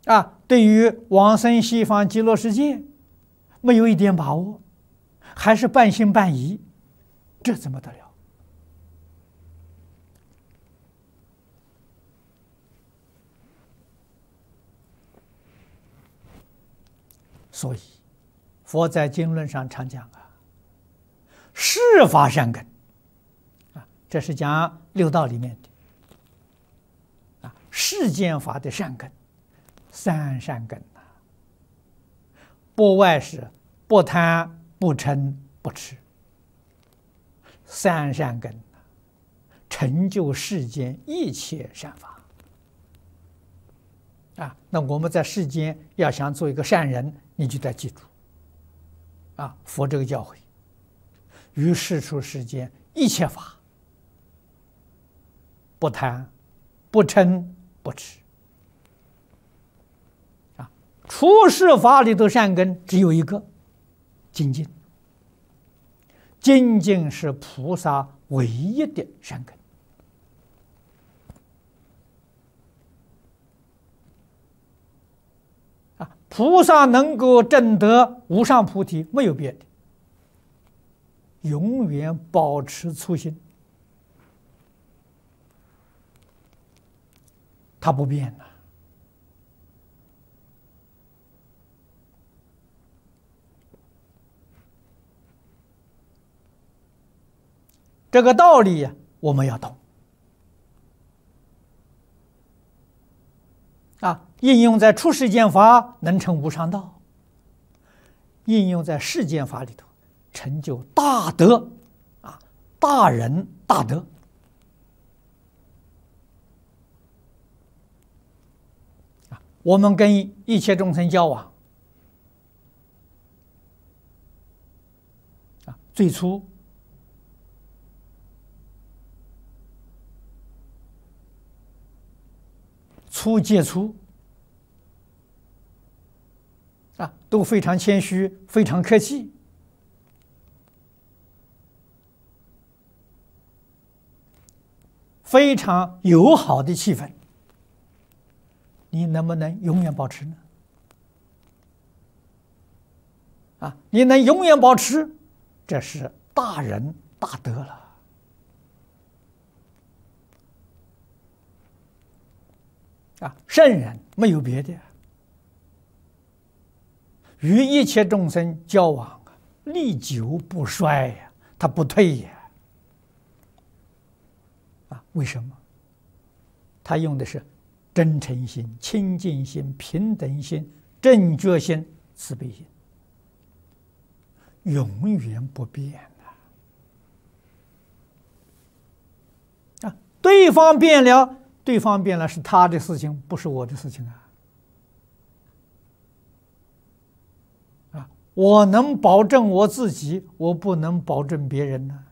对于往生西方极乐世界没有一点把握，还是半信半疑，这怎么得了？所以，佛在经论上常讲世法善根这是讲六道里面的世间法的善根，三善根不外是不贪、不嗔、不痴，三善根成就世间一切善法那我们在世间要想做一个善人，你就得记住佛这个教诲，于世出世间一切法不贪、不嗔、不痴出世法里头善根只有一个，精进。精进是菩萨唯一的善根菩萨能够证得无上菩提，没有别的，永远保持初心，它不变的。这个道理我们要懂应用在出世间法能成无上道，应用在世间法里头成就大德大仁大德我们跟一切众生交往最初接触都非常谦虚，非常客气，非常友好的气氛，你能不能永远保持呢？你能永远保持，这是大仁大德了。圣人没有别的，与一切众生交往历久不衰呀，他不退呀。为什么？他用的是真诚心、清净心、平等心、正觉心、慈悲心，永远不变对方变了。对方变了是他的事情，不是我的事情我能保证我自己，我不能保证别人呢。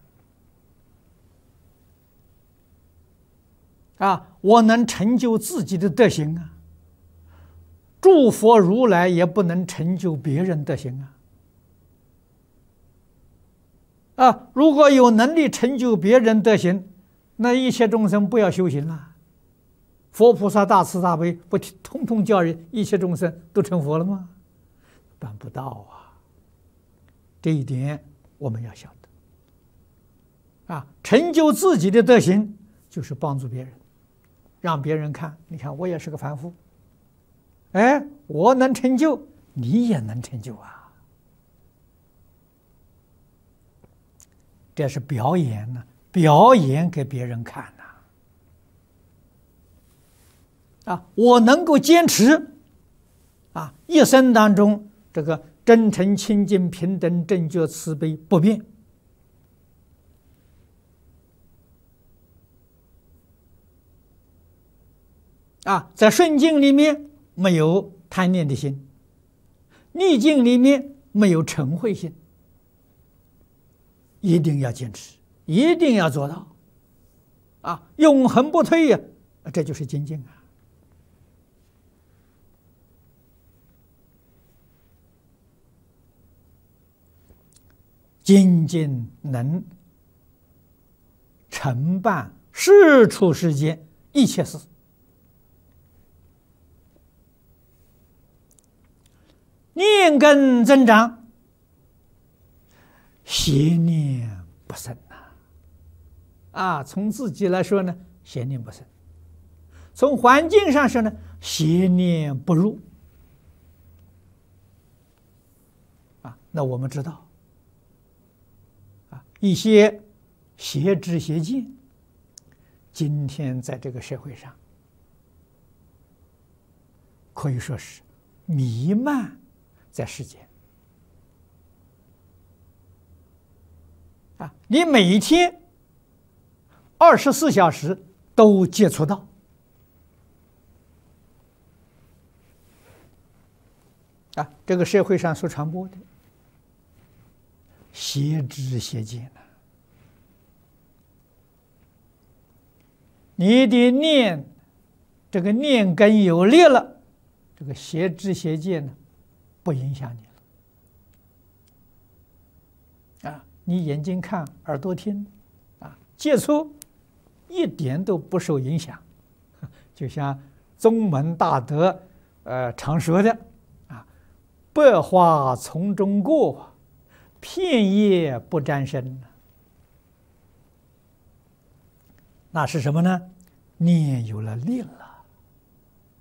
我能成就自己的德行诸佛如来也不能成就别人德行如果有能力成就别人德行，那一切众生不要修行了。佛菩萨大慈大悲，不通通叫人一切众生都成佛了吗？办不到这一点我们要晓得成就自己的德行，就是帮助别人，让别人看，你看我也是个凡夫，我能成就，你也能成就这是表演呢，表演给别人看我能够坚持一生当中这个真诚、清净、平等、正觉、慈悲不变在顺境里面没有贪念的心，逆境里面没有嗔恚心，一定要坚持，一定要做到永恒不退呀，这就是精进精进能承办世出世间一切事念根增长，邪念不生呐。从自己来说呢，邪念不生；从环境上说呢，邪念不入。那我们知道，一些邪知邪见，今天在这个社会上可以说是弥漫在世间。你每天24小时都接触到，这个社会上所传播的邪知邪见呢，你的念，这个念根有力了，这个邪知邪见呢，不影响你了。你眼睛看，耳朵听，接触一点都不受影响。就像宗门大德常说的百花丛中过，片叶不沾身。那是什么呢？念有了力了。